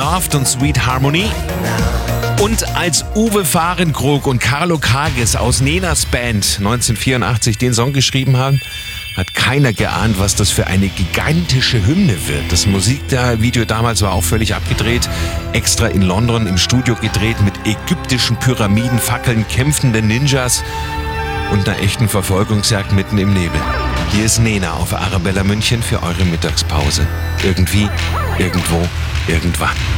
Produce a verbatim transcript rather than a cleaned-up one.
Soft und Sweet Harmony. Und als Uwe Fahrenkrog und Carlo Kages aus Nenas Band neunzehnhundertvierundachtzig den Song geschrieben haben, hat keiner geahnt, was das für eine gigantische Hymne wird. Das Musikvideo damals war auch völlig abgedreht, extra in London im Studio gedreht mit ägyptischen Pyramiden, Fackeln, kämpfenden Ninjas und einer echten Verfolgungsjagd mitten im Nebel. Hier ist Nena auf Arabella München für eure Mittagspause. Irgendwie, irgendwo, irgendwann.